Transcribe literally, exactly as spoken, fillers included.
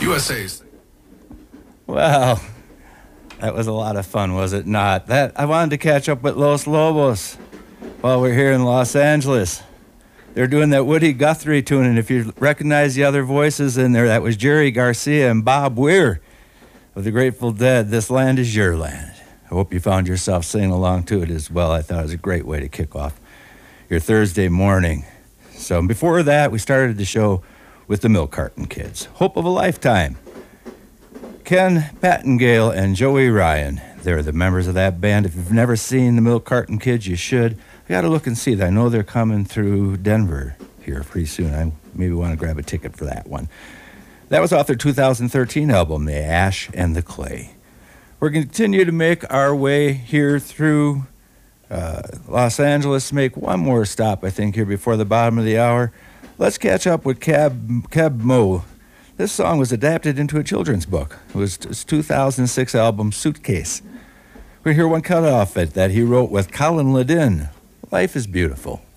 U S A's. Well, that was a lot of fun, was it not? That I wanted to catch up with Los Lobos while we're here in Los Angeles. They're doing that Woody Guthrie tune, and if you recognize the other voices in there, that was Jerry Garcia and Bob Weir of the Grateful Dead. This land is your land. I hope you found yourself singing along to it as well. I thought it was a great way to kick off your Thursday morning. So before that, we started the show with the Milk Carton Kids. Hope of a Lifetime. Ken Pattengale and Joey Ryan. They're the members of that band. If you've never seen the Milk Carton Kids, you should. I got to look and see that. I know they're coming through Denver here pretty soon. I maybe want to grab a ticket for that one. That was off their two thousand thirteen album, The Ash and the Clay. We're going to continue to make our way here through uh, Los Angeles. Make one more stop, I think, here before the bottom of the hour. Let's catch up with Cab, Cab Mo. This song was adapted into a children's book. It was his two thousand six album, Suitcase. We're going to hear one cut off it that he wrote with Colin Ledin. Life is Beautiful.